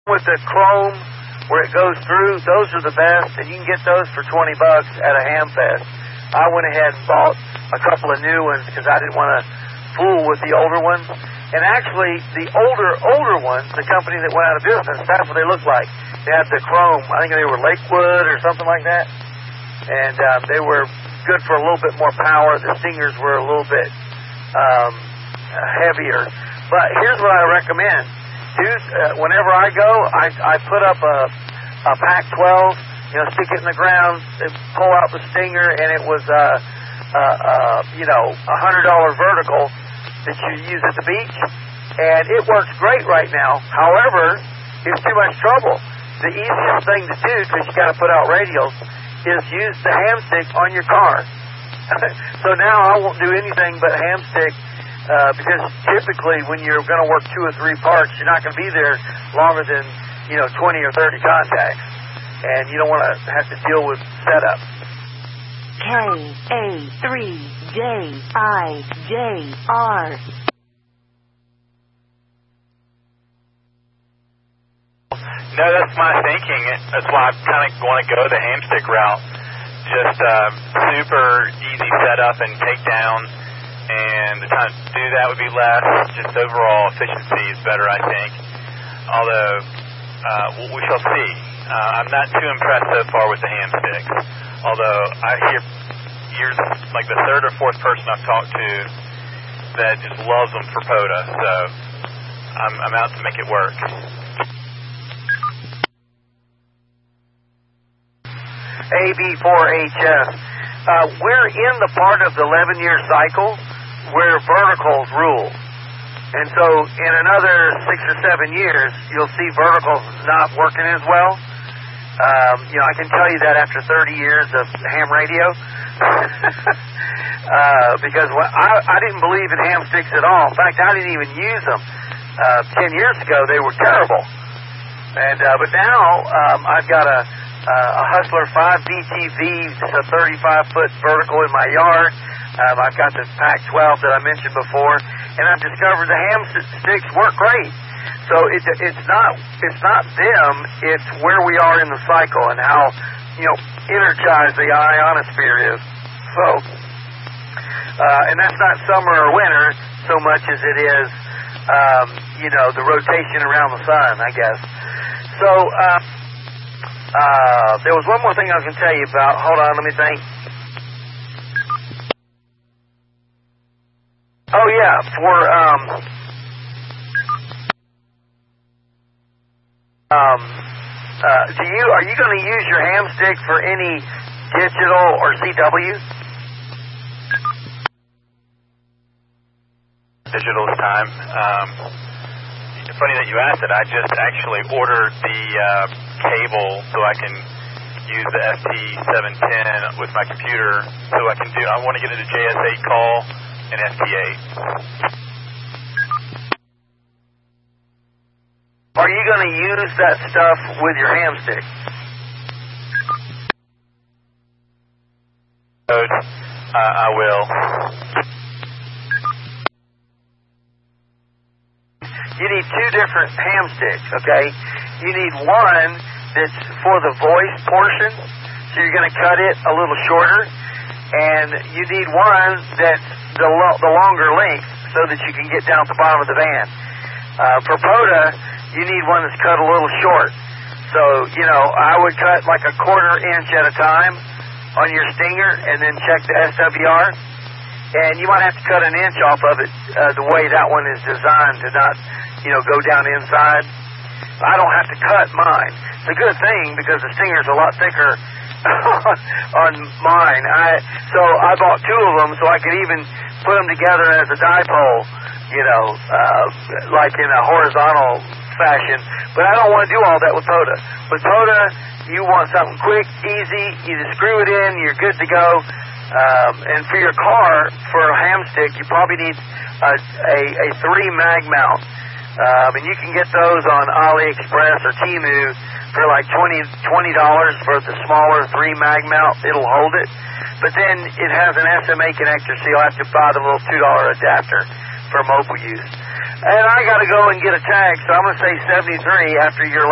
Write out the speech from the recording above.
with the chrome where it goes through, those are the best, and you can get those for $20 at a Ham Fest. I went ahead and bought a couple of new ones because I didn't want to fool with the older ones. And actually, the older ones, the company that went out of business, that's what they looked like. They had the chrome. I think they were Lakewood or something like that. And they were good for a little bit more power. The Stingers were a little bit heavier. But here's what I recommend. Whenever I go, I put up a Pac 12, stick it in the ground, pull out the Stinger, and it was $100 vertical that you use at the beach, and it works great right now. However, it's too much trouble. The easiest thing to do, because you got to put out radials, is use the ham stick on your car. So now I won't do anything but ham stick, because typically when you're going to work 2 or 3 parts, you're not going to be there longer than 20 or 30 contacts, and you don't want to have to deal with setup. K-A-3-J-I-J-R. No, that's my thinking. That's why I kind of want to go the ham stick route. Just super easy setup and takedown, and the time to do that would be less. Just overall efficiency is better, I think. Although, we shall see. I'm not too impressed so far with the ham sticks. Although I hear you're like the 3rd or 4th person I've talked to that just loves them for POTA. So I'm out to make it work. AB4HS. We're in the part of the 11-year cycle where verticals rule. And so in another 6 or 7 years, you'll see verticals not working as well. I can tell you that after 30 years of ham radio. Because I didn't believe in ham sticks at all. In fact, I didn't even use them. 10 years ago, they were terrible. And but now I've got a Hustler 5 DTV, just a 35-foot vertical in my yard. I've got this Pac 12 that I mentioned before, and I've discovered the ham sticks work great. So it's not them, it's where we are in the cycle and how energized the ionosphere is. So, and that's not summer or winter so much as it is, the rotation around the sun, I guess. So, there was one more thing I was going to tell you about. Hold on, let me think. Oh yeah, are you going to use your ham stick for any digital or CW? Digital this time. Funny that you asked it. I just actually ordered the cable so I can use the FT710 with my computer. So I want to get it a JS8 call and FT8. Are you going to use that stuff with your ham stick? I will. You need 2 different ham sticks, okay? You need one that's for the voice portion, so you're going to cut it a little shorter, and you need one that's the longer length so that you can get down at the bottom of the van. For POTA, you need one that's cut a little short. So, I would cut like a 1/4 inch at a time on your Stinger and then check the SWR. And you might have to cut an inch off of it the way that one is designed to not, go down inside. I don't have to cut mine. It's a good thing because the Stinger's a lot thicker on mine. So I bought 2 of them so I could even put them together as a dipole, like in a horizontal fashion. But I don't want to do all that with POTA. With POTA, you want something quick, easy. You just screw it in, you're good to go. And for your car, for a ham stick, you probably need a 3 mag mount. And you can get those on AliExpress or Temu for like $20 for the smaller 3 mag mount. It'll hold it. But then it has an SMA connector, so you'll have to buy the little $2 adapter for mobile use. And I got to go and get a tag, so I'm going to say 73 after your